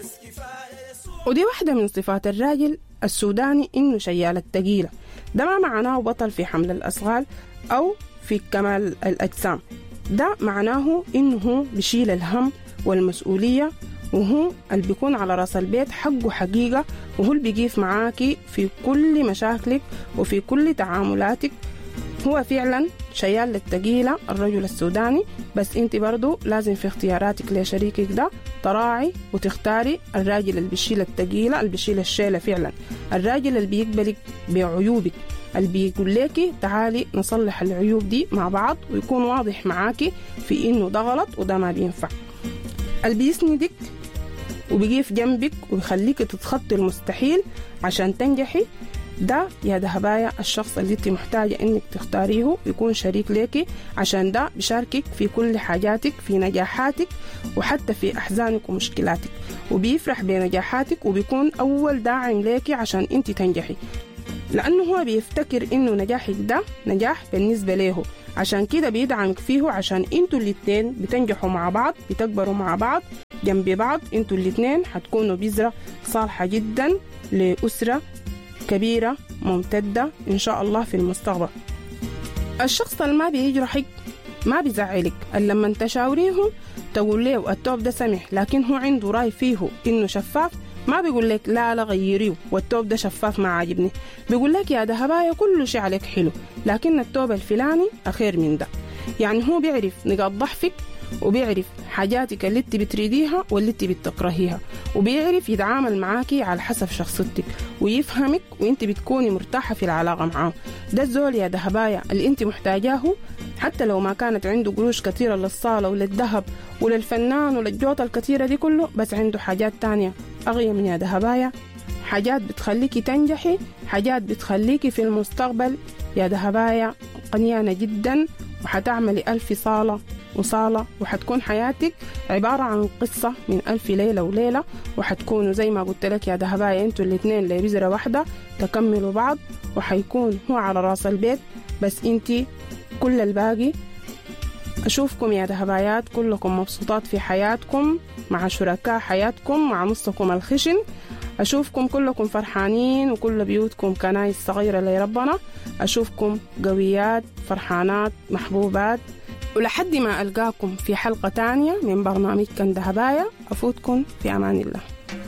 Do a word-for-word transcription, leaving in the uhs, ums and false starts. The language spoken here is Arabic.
ودي واحدة من صفات الراجل السوداني، إنه شيال التقيلة. ده ما معناه بطل في حمل الأثقال أو في كمال الأجسام، ده معناه إنه هو بيشيل الهم والمسؤولية، وهو اللي بيكون على رأس البيت حقه حقيقة، وهو اللي بيقيف معاكي في كل مشاكلك وفي كل تعاملاتك. هو فعلا شيال للتقيلة الرجل السوداني. بس انت برضو لازم في اختياراتك لشريكك ده تراعي وتختاري الراجل اللي بيشيل التقيلة، اللي بيشيل الشيلة فعلا، الراجل اللي بيقبلك بعيوبك، اللي بيقول لك تعالي نصلح العيوب دي مع بعض، ويكون واضح معاكي في انه ده غلط وده ما بينفع، اللي بيسندك وبيقف جنبك ويخليك تتخطي المستحيل عشان تنجحي. ده يا دهبايا الشخص اللي انت محتاجة انك تختاريه يكون شريك ليكي، عشان ده بيشاركك في كل حاجاتك، في نجاحاتك وحتى في احزانك ومشكلاتك، وبيفرح بنجاحاتك وبيكون اول داعم ليكي عشان انت تنجحي، لانه هو بيفتكر انه نجاحك ده نجاح بالنسبة له، عشان كده بيدعمك فيه، عشان انتوا الاتنين بتنجحوا مع بعض، بتكبروا مع بعض جنب بعض، انتوا الاتنين هتكونوا بذرة صالحة جدا لأسرة كبيرة ممتدة إن شاء الله في المستقبل. الشخص اللي ما بيجرحك ما بيزعلك، اللي لما تشاوريه تقول له التوب ده سمح، لكن هو عنده رأي فيه إنه شفاف، ما بيقول لك لا لا غيريه والتوب ده شفاف ما عاجبني، بيقول لك يا دهبايا كل شيء عليك حلو، لكن التوب الفلاني أخير من ده. يعني هو بيعرف نقاط ضعفك، وبيعرف حاجاتك اللي انت بتريديها واللي انت بتكرهيها، وبيعرف يتعامل معاكي على حسب شخصيتك ويفهمك، وانت بتكوني مرتاحة في العلاقة معاه. ده الزول يا دهبايا اللي انت محتاجاه، حتى لو ما كانت عنده قروش كثيرة للصالة وللذهب وللفنان وللجوطة الكثيرة دي كله، بس عنده حاجات تانية أغيى من يا دهبايا، حاجات بتخليكي تنجحي، حاجات بتخليكي في المستقبل يا دهبايا قنيانة جدا، وحتعملي ألف صالة وصالة، وحتكون حياتك عبارة عن قصة من ألف ليلة وليلة، وحتكونوا زي ما قلت لك يا دهبايا انتوا الاثنين لبذرة واحدة تكملوا بعض، وحيكون هو على راس البيت بس انتي كل الباقي. أشوفكم يا دهبايات كلكم مبسوطات في حياتكم مع شركاء حياتكم مع نصكم الخشن، أشوفكم كلكم فرحانين وكل بيوتكم كنايس صغيرة لربنا، أشوفكم قويات فرحانات محبوبات، ولحد ما ألقاكم في حلقة تانية من برنامج كان دهبايا، أفوتكم في أمان الله.